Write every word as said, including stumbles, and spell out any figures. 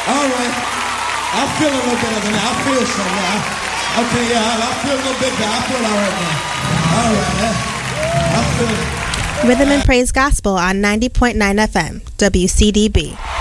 All right. I feel a little better now. I feel something now. Okay, yeah, I, I feel a little bit better. I feel all right now. All right. eh? I feel Rhythm and Praise Gospel on ninety point nine F M, W C D B.